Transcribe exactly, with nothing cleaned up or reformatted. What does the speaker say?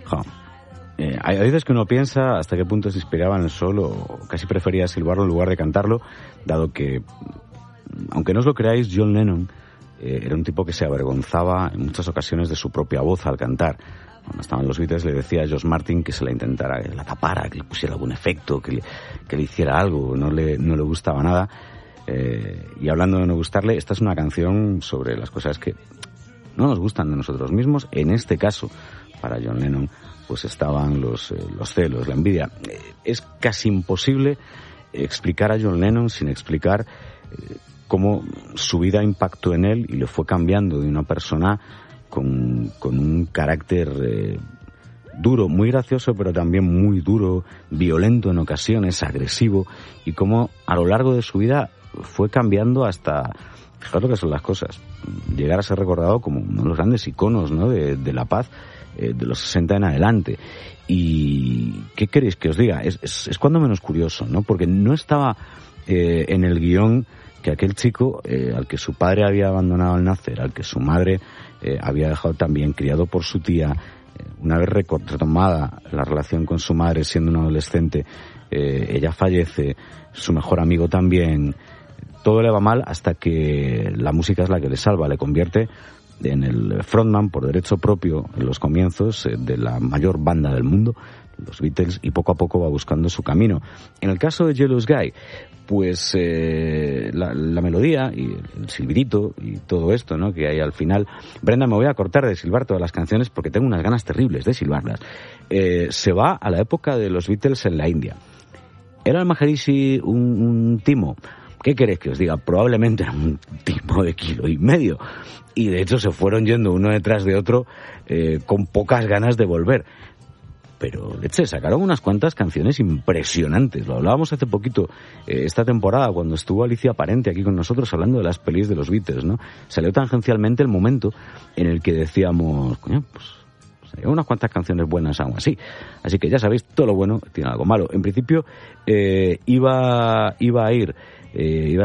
Jo. Eh, hay veces que uno piensa hasta qué punto se inspiraba en el sol o casi prefería silbarlo en lugar de cantarlo, dado que, aunque no os lo creáis, John Lennon eh, era un tipo que se avergonzaba en muchas ocasiones de su propia voz al cantar. Cuando estaban los Beatles le decía a George Martin que se la intentara, que la tapara, que le pusiera algún efecto, que le, que le hiciera algo, no le, no le gustaba nada. Eh, y hablando de no gustarle, esta es una canción sobre las cosas que no nos gustan de nosotros mismos. En este caso, para John Lennon, pues estaban los, eh, los celos, la envidia. Eh, es casi imposible explicar a John Lennon sin explicar eh, cómo su vida impactó en él y le fue cambiando de una persona con, con un carácter eh, duro, muy gracioso, pero también muy duro, violento en ocasiones, agresivo, y cómo a lo largo de su vida fue cambiando hasta, fijaos lo que son las cosas, llegar a ser recordado como uno de los grandes iconos, ¿no?, de, de la paz eh, de los sesenta en adelante. Y ¿qué queréis que os diga? Es, es, es cuando menos curioso, ¿no? Porque no estaba eh, en el guión que aquel chico eh, al que su padre había abandonado al nacer, al que su madre eh, había dejado también, criado por su tía, eh, una vez retomada la relación con su madre siendo un adolescente, eh, ella fallece, su mejor amigo también, todo le va mal hasta que la música es la que le salva, le convierte en el frontman por derecho propio en los comienzos eh, de la mayor banda del mundo, los Beatles, y poco a poco va buscando su camino. En el caso de Jealous Guy, pues eh, la, la melodía y el silbidito y todo esto, ¿no?, que hay al final. Brenda, me voy a cortar de silbar todas las canciones porque tengo unas ganas terribles de silbarlas. Eh, se va a la época de los Beatles en la India. ¿Era el Maharishi un, un timo? ¿Qué queréis que os diga? Probablemente era un tipo de kilo y medio. Y de hecho se fueron yendo uno detrás de otro eh, con pocas ganas de volver. Pero, leche, sacaron unas cuantas canciones impresionantes. Lo hablábamos hace poquito, eh, esta temporada, cuando estuvo Alicia Parente aquí con nosotros hablando de las pelis de los Beatles, ¿no? Salió tangencialmente el momento en el que decíamos, coño, pues, pues hay unas cuantas canciones buenas aún así. Así que ya sabéis, todo lo bueno tiene algo malo. En principio, eh, iba, iba a ir... Eh, iba